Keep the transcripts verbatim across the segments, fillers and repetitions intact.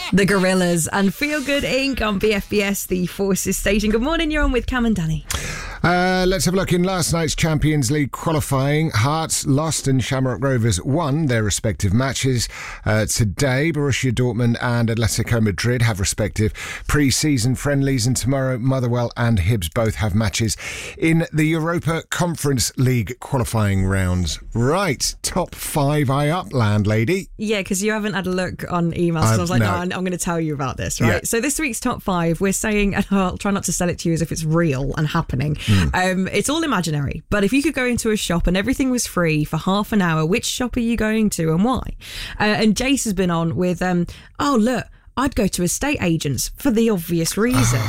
The Gorillas and Feel Good Incorporated on B F B S, the Forces station. Good morning, you're on with Cam and Danny. Uh, let's have a look in last night's Champions League qualifying. Hearts lost and Shamrock Rovers won their respective matches. Uh, today, Borussia Dortmund and Atletico Madrid have respective pre-season friendlies, and tomorrow Motherwell and Hibs both have matches in the Europa Conference League qualifying rounds. Right, top five eye up, landlady. Yeah, because you haven't had a look on emails. So I was like, no, no I'm going to tell you about this, right? Yeah. So this week's top five, we're saying, and I'll try not to sell it to you as if it's real and happening. Mm. Um, it's all imaginary. But if you could go into a shop and everything was free for half an hour, which shop are you going to and why? Uh, and Jace has been on with, um, oh, look, I'd go to estate agents for the obvious reason.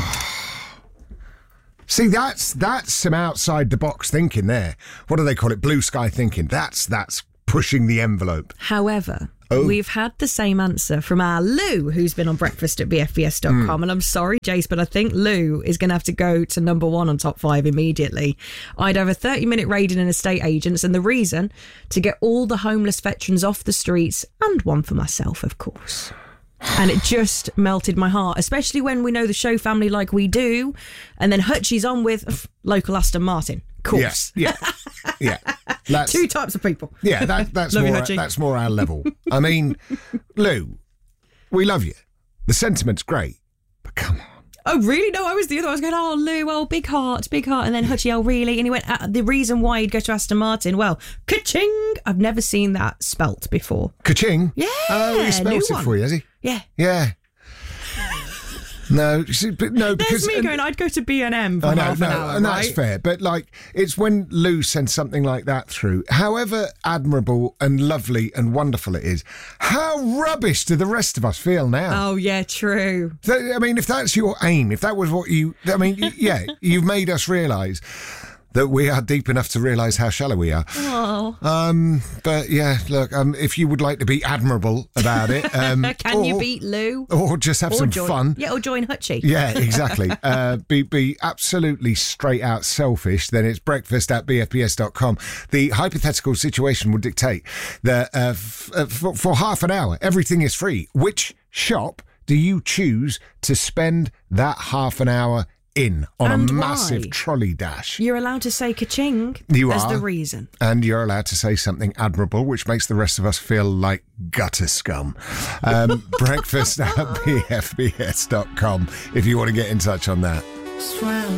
See, that's that's some outside the box thinking there. What do they call it? Blue sky thinking. That's that's pushing the envelope. However, oh. we've had the same answer from our Lou, who's been on breakfast at B F B S dot com. Mm. And I'm sorry, Jace, but I think Lou is going to have to go to number one on top five immediately. I'd have a thirty minute raid in an estate agents, and the reason, to get all the homeless veterans off the streets, and one for myself, of course. And it just melted my heart, especially when we know the show family like we do. And then Hutchie's on with ugh, local Aston Martin. Of course. Yeah, yeah, yeah. That's, Two types of people. Yeah, that, that's, more, you, that's more our level. I mean, Lou, we love you. The sentiment's great, but come on. Oh, really? No, I was the other one. I was going, oh, Lou, oh, big heart, big heart. And then Hutchie, oh, really? And he went, uh, the reason why he'd go to Aston Martin, well, ka-ching. I've never seen that spelt before. Ka-ching? Yeah. Oh, he spelt it one. for you, has he? Yeah. Yeah. No, but no, because... There's me going, I'd go to B and M for I know, half no, an hour, and right? that's fair. But, like, it's when Lou sends something like that through, however admirable and lovely and wonderful it is, how rubbish do the rest of us feel now? Oh, yeah, true. I mean, if that's your aim, if that was what you... I mean, yeah, you've made us realise that we are deep enough to realise how shallow we are. Oh. Um, but yeah, look, um, if you would like to be admirable about it, um, can or, you beat Lou? Or just have or some join, fun. Yeah, or join Hutchie. Yeah, exactly. uh, be be absolutely straight out selfish. Then it's breakfast at b f b s dot com. The hypothetical situation would dictate that uh, f- uh, for, for half an hour, everything is free. Which shop do you choose to spend that half an hour in on and a massive why? trolley dash? You're allowed to say ka-ching you as are, the reason. And you're allowed to say something admirable, which makes the rest of us feel like gutter scum. Um, breakfast at b f b s dot com if you want to get in touch on that.